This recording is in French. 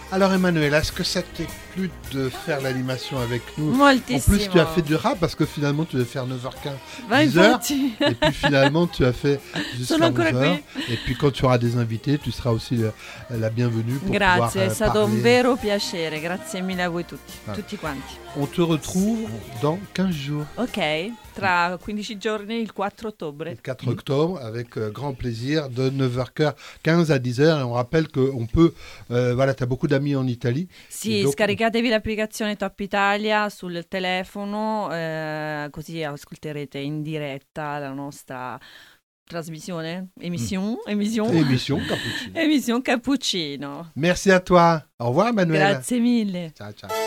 Alors Emmanuel, est-ce que ça t'est plu de faire l'animation avec nous? Moltissimo. En plus, tu as fait du rap parce que finalement, tu devais faire 9h15, Ma 10h. infatti. Et puis finalement, tu as fait jusqu'à Sono ancora 11h. qui. Et puis quand tu auras des invités, tu seras aussi la bienvenue pour Grazie, pouvoir è stato un parler. vero piacere, grazie mille a voi tutti, Ah. tutti quanti. On te retrouve dans 15 jours, Ok, tra 15 giorni, il 4 ottobre. le 4 octobre, avec grand plaisir, de 9h15 à 10h. Et on rappelle qu'on peut, voilà, tu as beaucoup d'amis en Italie. Sì, dopo- scaricatevi l'applicazione Top Italia sul telefono, così ascolterete in diretta la nostra trasmissione, emissione, Émission Cappuccino. emissione Cappuccino. Merci à toi. Au revoir Emmanuel. Grazie mille. Ciao, ciao.